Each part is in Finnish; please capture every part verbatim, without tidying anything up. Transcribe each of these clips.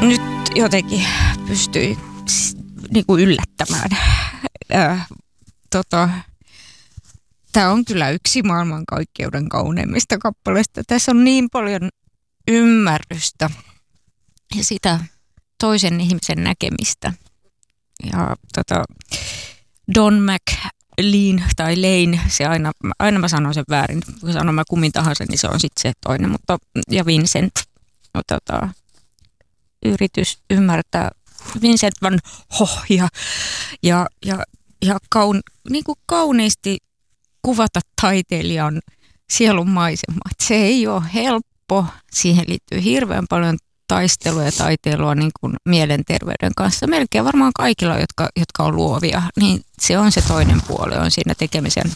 nyt jotenkin pystyi niin kuin yllättämään. Äh, tota, Tämä on kyllä yksi maailmankaikkeuden kauneimmista kappaleista. Tässä on niin paljon ymmärrystä ja sitä toisen ihmisen näkemistä. Ja tota, Don McLean tai Lane, se aina, aina mä sanon sen väärin. Kun sanon mä kummin tahansa, niin se on sitten se toinen. Mutta, ja Vincent, no, tota, yritys ymmärtää Vincent van Gogh ja, ja, ja kaun, niin kuin kauniisti kuvata taiteilijan sielun maisemaa. Se ei ole helppo. Siihen liittyy hirveän paljon taistelua ja taiteilua niin kuin mielenterveyden kanssa. Melkein varmaan kaikilla, jotka, jotka on luovia, niin se on se toinen puoli, on siinä tekemisen,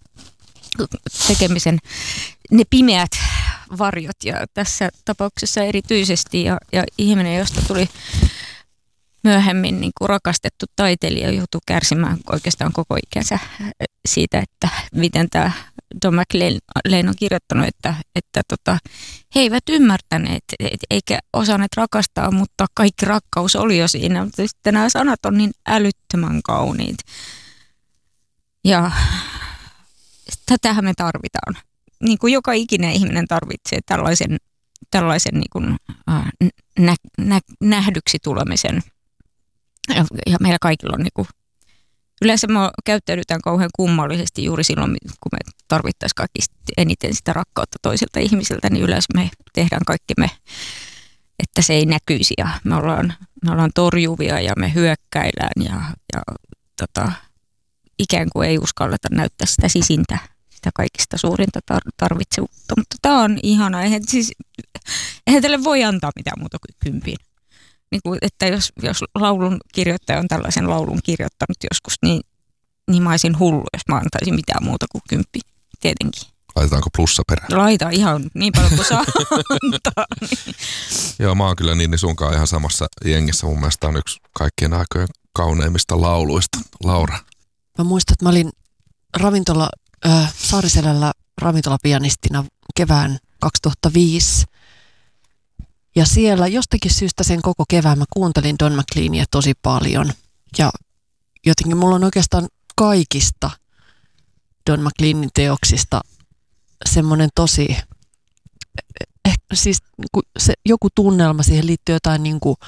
tekemisen ne pimeät varjot. Ja tässä tapauksessa erityisesti ja, ja ihminen, josta tuli myöhemmin niin kuin rakastettu taiteilija, joutui kärsimään oikeastaan koko ikänsä siitä, että miten tämä Don McLean on kirjoittanut, että, että tota, he eivät ymmärtäneet eikä osanneet rakastaa, mutta kaikki rakkaus oli jo siinä. Mutta sitten nämä sanat on niin älyttömän kauniit. Ja tätähän me tarvitaan. Niin kuin joka ikinen ihminen tarvitsee tällaisen, tällaisen niin kuin, nä, nä, nähdyksi tulemisen. Ja, ja meillä kaikilla on niin kuin, yleensä me käyttäydytään kauhean kummallisesti juuri silloin, kun me tarvittaisiin kaikista eniten sitä rakkautta toisilta ihmisiltä, niin yleensä me tehdään kaikki me, että se ei näkyisi ja me ollaan, me ollaan torjuvia ja me hyökkäillään ja, ja tota, ikään kuin ei uskalleta näyttää sitä sisintä, sitä kaikista suurinta tar- tarvitsevuutta. Mutta tämä on ihana, eihän, siis, eihän tälle voi antaa mitään muuta kuin kympin. Niin kuin, että jos, jos laulun kirjoittaja on tällaisen laulun kirjoittanut joskus, niin, niin mä olisin hullu, jos mä antaisin mitään muuta kuin kymppi, tietenkin. Laitetaanko plussa perään? Laita ihan niin paljon kuin saa antaa. Niin. Joo, mä oon kyllä niin sunkaan ihan samassa jengissä. Mun mielestä on yksi kaikkien aikojen kauneimmista lauluista. Laura. Mä muistan, että mä olin ravintola, äh, Saariselällä ravintolapianistina kevään kaksituhattaviisi. Ja siellä jostakin syystä sen koko kevään mä kuuntelin Don McLeania tosi paljon. Ja jotenkin mulla on oikeastaan kaikista Don McLeanin teoksista semmoinen tosi, eh, siis se, joku tunnelma, siihen liittyy jotain niin kuin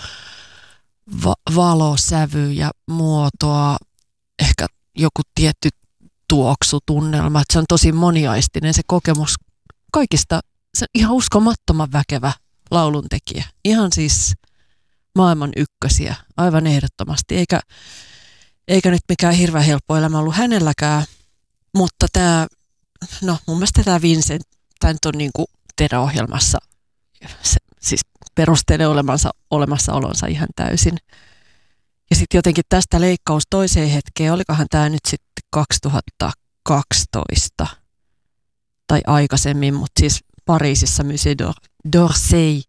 va- valosävyä, muotoa, ehkä joku tietty tuoksutunnelma. Että se on tosi moniaistinen se kokemus kaikista, se on ihan uskomattoman väkevä lauluntekijä. Ihan siis maailman ykkösiä, aivan ehdottomasti. Eikä, eikä nyt mikään hirveän helppo elämä ollut hänelläkään, mutta tämä, no mun mielestä tämä Vincent, tämä nyt on niin kuin teidän ohjelmassa, se, siis perustelee olemansa, olemassaolonsa ihan täysin. Ja sitten jotenkin tästä leikkaus toiseen hetkeen, olikohan tämä nyt sitten kaksituhattakaksitoista tai aikaisemmin, mutta siis Pariisissa Musée d'Orsay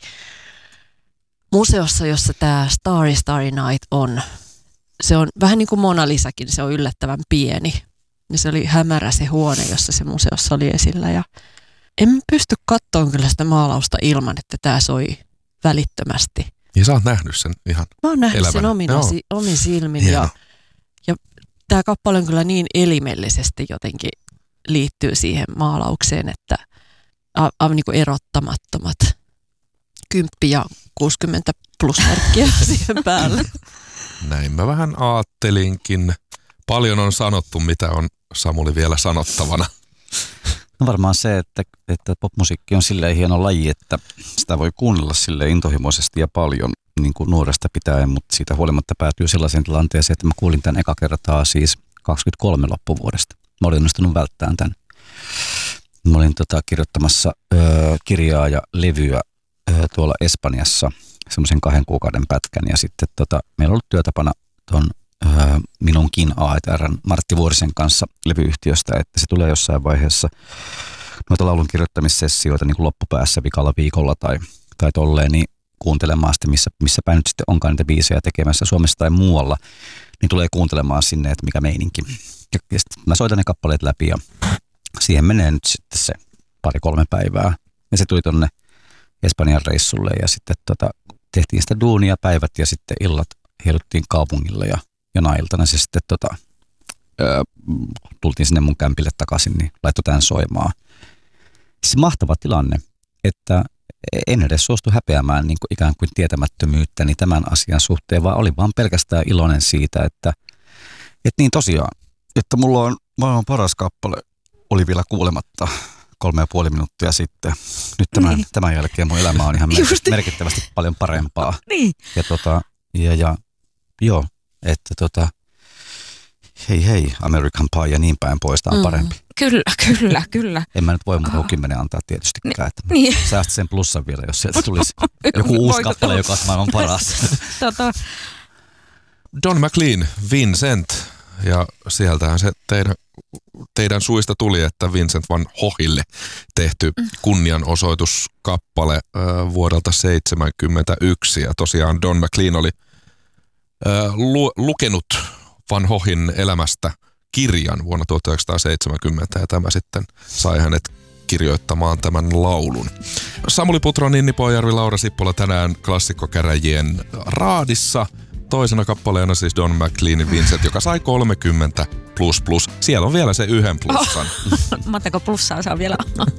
museossa, jossa tämä Starry Starry Night on. Se on vähän niin kuin Mona Lisakin, se on yllättävän pieni. Ja se oli hämärä se huone, jossa se museossa oli esillä. Ja en pysty katsomaan kyllä sitä maalausta ilman, että tämä soi välittömästi. Ja sä oot nähnyt sen ihan Mä oon nähnyt elävänä. sen omin, si- omin silmin. Ja, ja tämä kappale on kyllä niin elimellisesti jotenkin liittyy siihen maalaukseen, että aivan niin kuin erottamattomat kymppi ja kuusikymmentä plusmerkkiä siihen päälle. Näin mä vähän aattelinkin. Paljon on sanottu, mitä on Samuli vielä sanottavana. No varmaan se, että, että popmusiikki on silleen hieno laji, että sitä voi kuunnella silleen intohimoisesti ja paljon niin kuin nuoresta pitäen, mutta siitä huolimatta päätyy sellaiseen tilanteeseen, että mä kuulin tämän eka kertaa siis kaksikymmentäkolme loppuvuodesta. Mä olin onnistunut välttämään tämän. Mä olin tota, kirjoittamassa ö, kirjaa ja levyä ö, tuolla Espanjassa, semmoisen kahden kuukauden pätkän. Ja sitten tota, meillä on ollut työtapana tuon minunkin A E T R:n Martti Vuorisen kanssa levyyhtiöstä, että se tulee jossain vaiheessa noita laulun kirjoittamissessioita niin kuin loppupäässä vikalla viikolla tai, tai tolleen, niin kuuntelemaan sitten, missä, missä päin nyt sitten onkaan niitä biisejä tekemässä Suomessa tai muualla, niin tulee kuuntelemaan sinne, että mikä meininki. Ja, ja sitten mä soitan ne kappaleet läpi ja siihen menee nyt sitten se pari-kolme päivää. Ja se tuli tonne Espanjan reissulle ja sitten tota, tehtiin sitä duunia päivät ja sitten illat heiluttiin kaupungilla ja jonain-iltana se sitten tota, ö, tultiin sinne mun kämpille takaisin, niin laittoi tämän soimaan. Siis mahtava tilanne, että en edes suostu häpeämään niin kuin ikään kuin tietämättömyyttäni tämän asian suhteen, vaan olin vaan pelkästään iloinen siitä, että, että niin tosiaan, että mulla on maailman paras kappale, oli vielä kuulematta kolme ja puoli minuuttia sitten. Nyt tämän, niin. tämän jälkeen mun elämä on ihan merkittävästi, merkittävästi paljon parempaa. Niin. Ja, tota, ja, ja joo, että tota, hei hei, American Pie ja niin päin pois, tää on mm. parempi. Kyllä, kyllä, kyllä. En mä nyt voi muuta kuin kymmenen antaa tietystikään, että niin. säästä sen plussan vielä, jos sieltä tulisi joku uusi kappale, joka on maailman paras. tota. Don McLean, Vincent, ja sieltähän se teidän, teidän suista tuli, että Vincent van Goghille tehty kunnianosoituskappale äh, vuodelta seitsemänkymmentäyksi, ja tosiaan Don McLean oli äh, lu, lukenut Van Goghin elämästä kirjan vuonna tuhatyhdeksänsataaseitsemänkymmentä, ja tämä sitten sai hänet kirjoittamaan tämän laulun. Samuli Putro, Ninni Pojärvi, Laura Sippola tänään klassikkokäräjien raadissa. Toisena kappaleena siis Don McLeanin Vincent, joka sai kolmekymmentä plus plus. Siellä on vielä se yhden plussan. Oh, montako plussaa saa vielä